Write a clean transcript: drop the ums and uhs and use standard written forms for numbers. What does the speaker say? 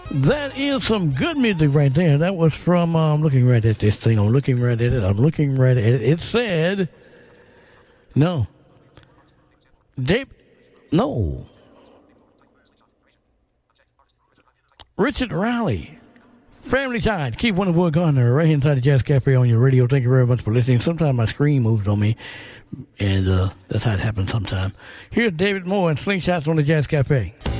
That is some good music right there. That was from, I'm looking right at this thing. I'm looking right at it. It said, no. No. Richard Riley. Family Tide. Keep one of the on there right inside the Jazz Cafe on your radio. Thank you very much for listening. Sometimes my screen moves on me, and that's how it happens sometimes. Here's David Moore and Slingshots on the Jazz Cafe.